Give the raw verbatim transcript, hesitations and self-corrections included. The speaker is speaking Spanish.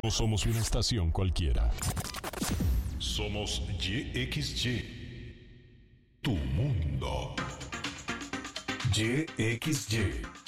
No somos una estación cualquiera. Somos Y X Y. Tu mundo. Y X Y.